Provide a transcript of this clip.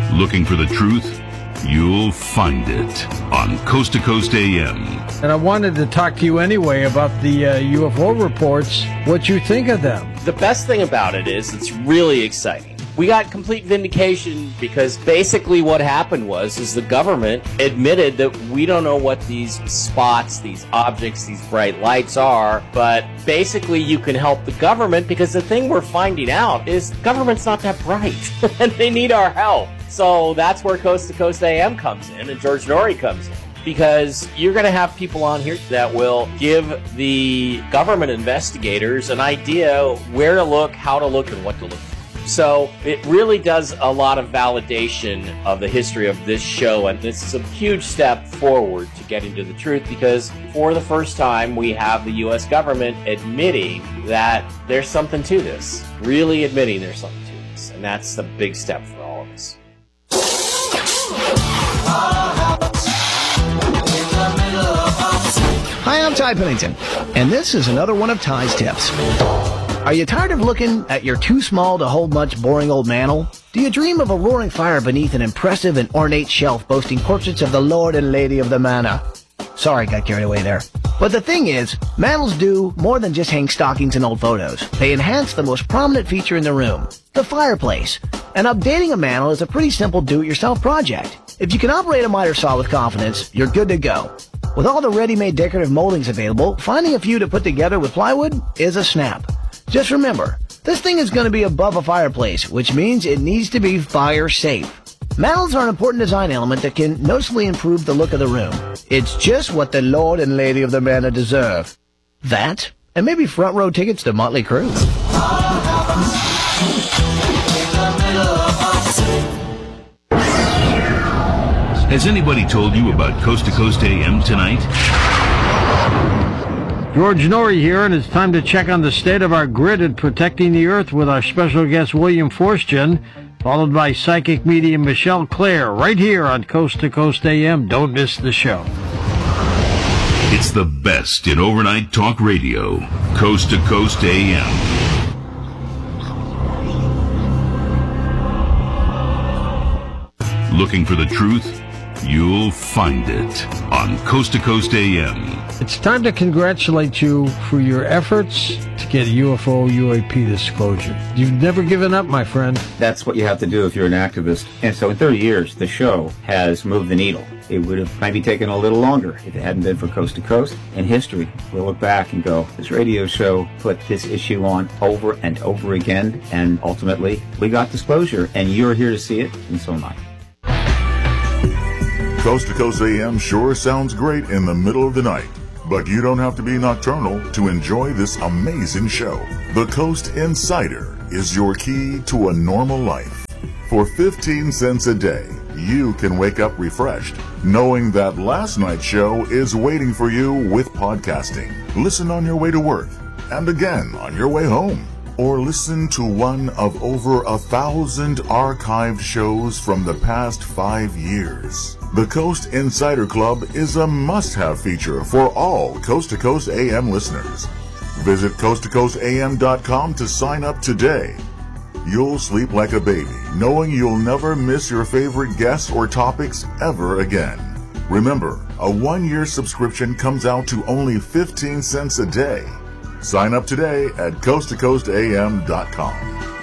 Looking for the truth? You'll find it on Coast to Coast AM. And I wanted to talk to you anyway about the UFO reports, what you think of them. The best thing about it is it's really exciting. We got complete vindication because basically what happened is the government admitted that we don't know what these spots, these objects, these bright lights are, but basically you can help the government because the thing we're finding out is the government's not that bright and they need our help. So that's where Coast to Coast AM comes in and George Noory comes in. Because you're going to have people on here that will give the government investigators an idea where to look, how to look, and what to look for. So it really does a lot of validation of the history of this show, and this is a huge step forward to getting to the truth because for the first time we have the U.S. government admitting that there's something to this, really admitting there's something to this, and that's a big step for all of us. Hi, I'm Ty Pennington, and this is another one of Ty's tips. Are you tired of looking at your too small to hold much boring old mantle? Do you dream of a roaring fire beneath an impressive and ornate shelf boasting portraits of the Lord and Lady of the Manor? Sorry, got carried away there. But the thing is, mantles do more than just hang stockings and old photos. They enhance the most prominent feature in the room, the fireplace. And updating a mantle is a pretty simple do-it-yourself project. If you can operate a miter saw with confidence, you're good to go. With all the ready-made decorative moldings available, finding a few to put together with plywood is a snap. Just remember, this thing is going to be above a fireplace, which means it needs to be fire safe. Mantles are an important design element that can noticeably improve the look of the room. It's just what the Lord and Lady of the Manor deserve. That, and maybe front row tickets to Motley Crue. Has anybody told you about Coast to Coast AM tonight? George Noory here, and it's time to check on the state of our grid and protecting the Earth with our special guest, William Forstchen, followed by psychic medium Michelle Claire, right here on Coast to Coast AM. Don't miss the show. It's the best in overnight talk radio. Coast to Coast AM. Looking for the truth? You'll find it on Coast to Coast AM. It's time to congratulate you for your efforts to get UFO UAP disclosure. You've never given up, my friend. That's what you have to do if you're an activist. And so in 30 years, the show has moved the needle. It would have maybe taken a little longer if it hadn't been for Coast to Coast. In history, we'll look back and go, this radio show put this issue on over and over again, and ultimately, we got disclosure, and you're here to see it, and so am I. Coast to Coast AM sure sounds great in the middle of the night, but you don't have to be nocturnal to enjoy this amazing show. The Coast Insider is your key to a normal life. For 15 cents a day, you can wake up refreshed, knowing that last night's show is waiting for you with podcasting. Listen on your way to work, and again on your way home. Or listen to one of over 1,000 archived shows from the past 5 years. The Coast Insider Club is a must-have feature for all Coast to Coast AM listeners. Visit coasttocoastam.com to sign up today. You'll sleep like a baby, knowing you'll never miss your favorite guests or topics ever again. Remember, a 1-year subscription comes out to only 15 cents a day. Sign up today at coasttocoastam.com.